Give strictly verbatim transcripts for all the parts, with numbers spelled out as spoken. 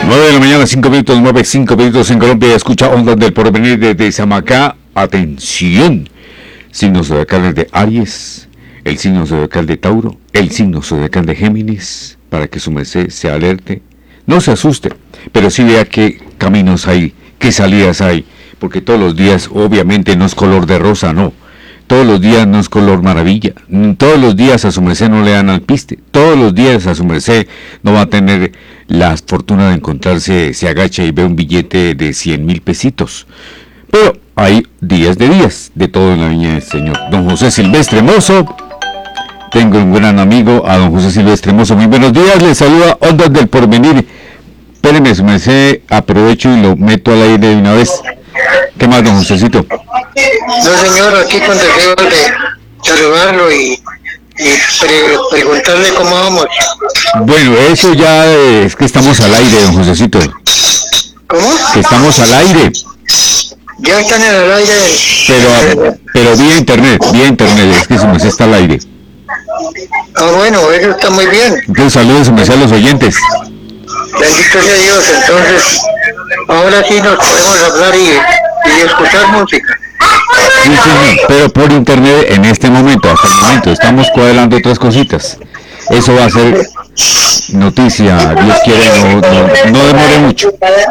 nueve de la mañana, cinco minutos, nueve, cinco minutos en Colombia. Escucha Ondas del Porvenir desde Samacá. Atención. Signos zodiacales de Aries, el signo zodiacal de Tauro, el signo zodiacal de Géminis, para que su merced se alerte. No se asuste, pero sí vea qué caminos hay, qué salidas hay, porque todos los días obviamente no es color de rosa, no. Todos los días no es color maravilla, todos los días a su merced no le dan al piste, todos los días a su merced no va a tener la fortuna de encontrarse, se agacha y ve un billete de cien mil pesitos. Pero hay días de días, de todo en la viña del Señor. Don José Silvestre Mozo, tengo un gran amigo, a don José Silvestre Mozo. Muy buenos días, le saluda Ondas del Porvenir. Espéreme, su merced, aprovecho y lo meto al aire de una vez. ¿Qué más, don Josecito? No, señor, aquí con deseo de saludarlo y, y pre preguntarle cómo vamos. Bueno, eso ya es que estamos al aire, don Josecito. ¿Cómo? Que estamos al aire. Ya están en el aire. Pero, pero vía internet, vía internet, es que su merced está al aire. Ah, bueno, eso está muy bien. Entonces, saludos, su merced, a los oyentes. Bendito sea Dios, entonces, ahora sí nos podemos hablar y, y escuchar música. Sí, señor, pero por internet en este momento, hasta el momento, estamos cuadrando otras cositas. Eso va a ser noticia, Dios quiere, no, no, no demore mucho.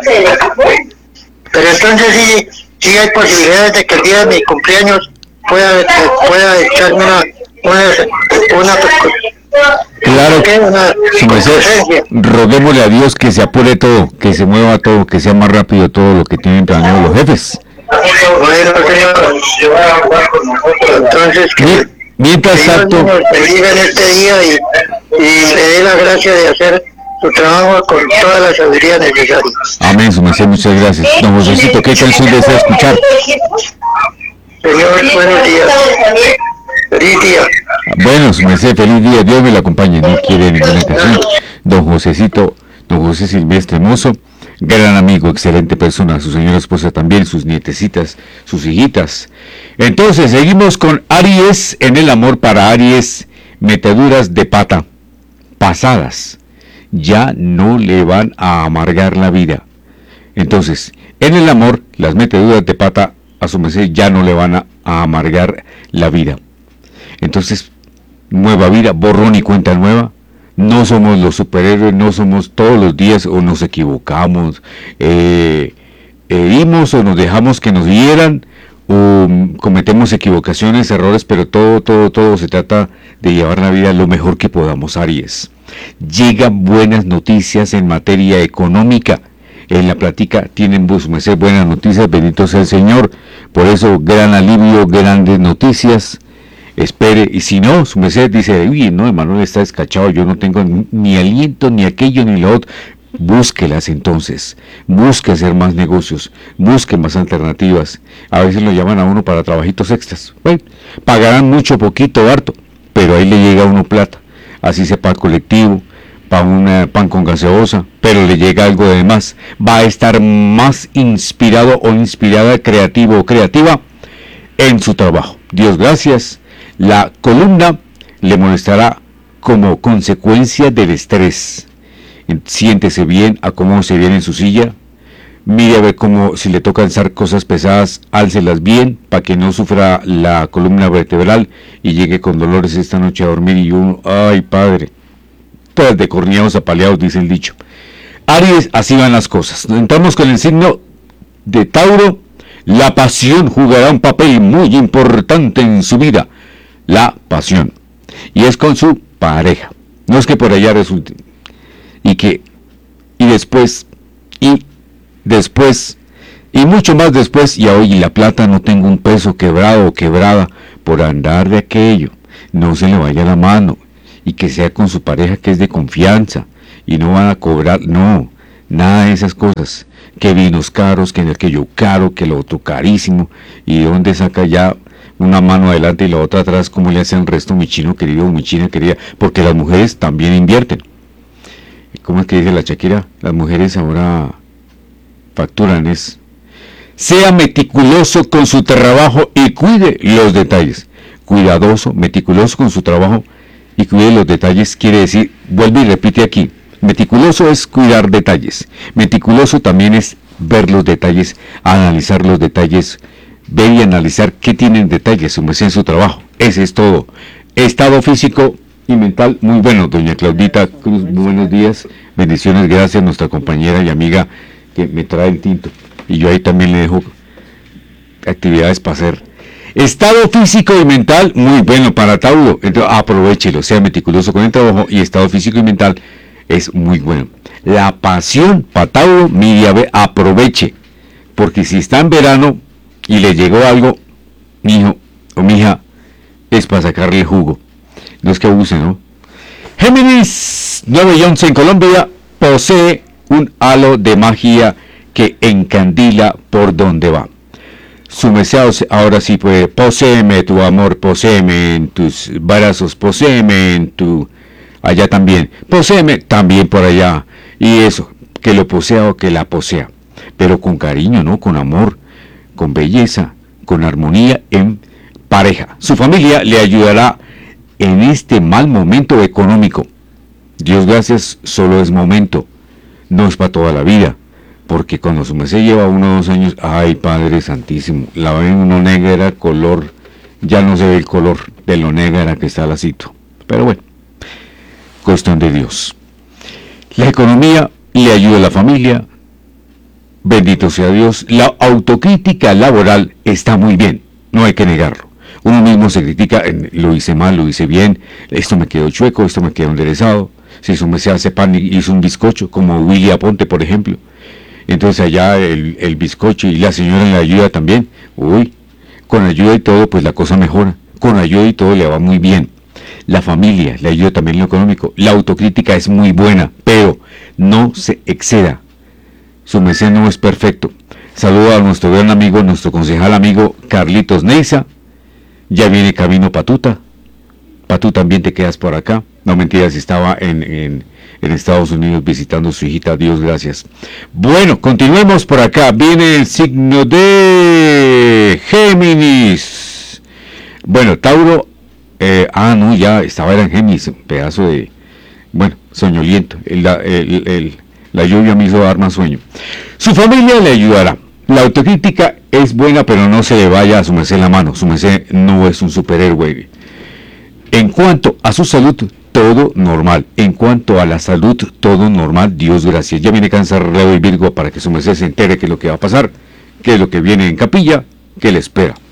Pero entonces sí, sí hay posibilidades de que el día de mi cumpleaños pueda, pueda echarme una, una, una Claro, su merced, roguémosle a Dios que se apure todo, que se mueva todo, que sea más rápido todo lo que tienen planeado los jefes. Bueno, señor, entonces que mientras tanto, nos bendiga en este día y, y le dé la gracia de hacer su trabajo con toda la sabiduría necesaria. Amén, su merced, muchas gracias. Don Josécito, ¿qué canción desea escuchar? Señor, buenos días. Feliz día. Bueno, su merced, feliz día, Dios me la acompañe, no quiere ninguna canción. Don Josécito, don José Silvestre Mozo, gran amigo, excelente persona, su señora esposa también, sus nietecitas, sus hijitas. Entonces, seguimos con Aries, en el amor para Aries, meteduras de pata pasadas, ya no le van a amargar la vida. Entonces, en el amor, las meteduras de pata, a su merced, ya no le van a, a amargar la vida. Entonces, nueva vida, borrón y cuenta nueva. No somos los superhéroes, no somos todos los días o nos equivocamos, eh, herimos o nos dejamos que nos hieran o cometemos equivocaciones, errores, pero todo, todo, todo se trata de llevar la vida lo mejor que podamos. Aries, llegan buenas noticias en materia económica. En la plática tienen su merced buenas noticias, bendito sea el Señor. Por eso, gran alivio, grandes noticias. Espere, y si no, su merced dice, uy, no, Emanuel está descachado, yo no tengo ni, ni aliento, ni aquello, ni lo otro. Búsquelas entonces, busque hacer más negocios, busque más alternativas. A veces lo llaman a uno para trabajitos extras. Bueno, pagarán mucho, poquito, harto, pero ahí le llega a uno plata. Así sea para colectivo, para un pan con gaseosa, pero le llega algo de más. Va a estar más inspirado o inspirada, creativo o creativa en su trabajo. Dios gracias. La columna le molestará como consecuencia del estrés. Siéntese bien, acomódese bien en su silla. Mire a ver cómo, si le toca alzar cosas pesadas, álcelas bien para que no sufra la columna vertebral y llegue con dolores esta noche a dormir y uno, ay padre, todas de corneados apaleados, dice el dicho. Aries, así van las cosas. Entramos con el signo de Tauro. La pasión jugará un papel muy importante en su vida. La pasión, y es con su pareja, no es que por allá resulte, y que, y después, y después, y mucho más después, y hoy la plata no tengo un peso quebrado o quebrada por andar de aquello, no se le vaya la mano, y que sea con su pareja que es de confianza, y no van a cobrar, no, nada de esas cosas, que vinos caros, que en aquello caro, que lo otro carísimo, y de dónde saca ya una mano adelante y la otra atrás, como le hace el resto, mi chino querido o mi china querida, porque las mujeres también invierten. ¿Cómo es que dice la Shakira? Las mujeres ahora facturan, es, sea meticuloso con su trabajo y cuide los detalles. Cuidadoso, meticuloso con su trabajo y cuide los detalles, quiere decir, vuelve y repite aquí, Meticuloso es cuidar detalles. Meticuloso también es ver los detalles, analizar los detalles, ver y analizar qué tienen detalles, su merced, en su trabajo. Ese es todo. Estado físico y mental muy bueno. Doña Claudita Cruz, muy buenos días. Bendiciones, gracias a nuestra compañera y amiga que me trae el tinto. Y yo ahí también le dejo actividades para hacer. Estado físico y mental muy bueno para Tauro. Entonces, aprovéchelo, sea meticuloso con el trabajo, y estado físico y mental es muy bueno. La pasión para Tauro, mire, a ver, aproveche. Porque si está en verano y le llegó algo, mijo o mija, es para sacarle el jugo. No es que abuse, ¿no? Géminis, nueve y once en Colombia, posee un halo de magia que encandila por donde va. Su meseo ahora sí puede, poséeme tu amor, poséeme en tus brazos, poséeme en tu... allá también, poséeme también por allá. Y eso, que lo posea o que la posea. Pero con cariño, ¿no? Con amor, con belleza, con armonía en pareja. Su familia le ayudará en este mal momento económico. Dios gracias, solo es momento, no es para toda la vida, porque cuando su merced lleva uno o dos años, ay Padre Santísimo, la ven uno negra, color, ya no se ve el color de lo negra que está el acito. Pero bueno, cuestión de Dios. La economía le ayuda a la familia, bendito sea Dios. La autocrítica laboral está muy bien, no hay que negarlo. Uno mismo se critica, lo hice mal, lo hice bien, esto me quedó chueco, esto me quedó enderezado. Si su merced hace pan y hizo un bizcocho, como Willy Aponte, por ejemplo, entonces allá el, el bizcocho y la señora le ayuda también, uy, con ayuda y todo, pues la cosa mejora, con ayuda y todo le va muy bien. La familia le ayuda también en lo económico, la autocrítica es muy buena, pero no se exceda. Su merced no es perfecto. Saludo a nuestro gran amigo, nuestro concejal amigo Carlitos Neiza. Ya viene camino Patuta. Patú, también te quedas por acá. No mentiras, estaba en, en, en Estados Unidos visitando a su hijita. Dios gracias. Bueno, continuemos por acá. Viene el signo de Géminis. Bueno, Tauro. Eh, ah, no, ya estaba en Géminis. Un pedazo de... Bueno, soñoliento. El, el, el, la lluvia me hizo dar más sueño. Su familia le ayudará. La autocrítica es buena, pero no se le vaya a su merced la mano. Su merced no es un superhéroe. En cuanto a su salud, todo normal. En cuanto a la salud, todo normal. Dios gracias. Ya viene Cáncer, Leo y Virgo para que su merced se entere qué es lo que va a pasar, qué es lo que viene en capilla, qué le espera.